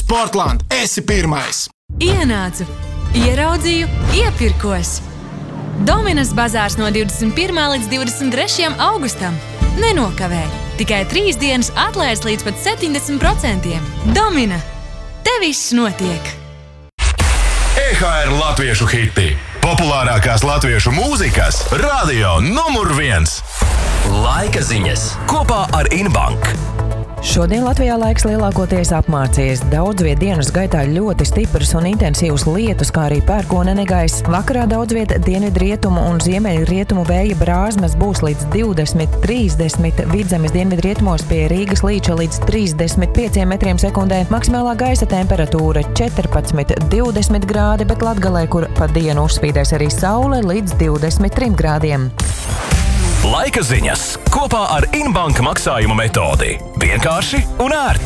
Sportland, esi pirmais! Ienācu, ieraudzīju, iepirkos. Dominas bazārs no 21. līdz 23. augustam. Nenokavē, tikai 3 dienas atlaides līdz pat 70%. Domina, te viss notiek! EHR latviešu hiti. Populārākās latviešu mūzikas radio numur 1. Laika ziņas kopā ar Inbank. Šodien Latvijā laiks lielākoties apmācies. Daudz viet dienas gaitā ļoti stiprs un intensīvs lietus, kā arī pērkona negaiss. Vakarā daudz viet dienvidrietumu un ziemeļrietumu vēja brāzmas būs līdz 20-30, vidzemes dienvidrietumos pie Rīgas līča līdz 35 metriem sekundē. Maksimālā gaisa temperatūra 14-20 grādi, bet Latgalē, kur pa dienu uzspīdēs arī saule, līdz 23 grādiem. Laika ziņas kopā ar Inbanka maksājuma metodi. Vienkārši un ērti.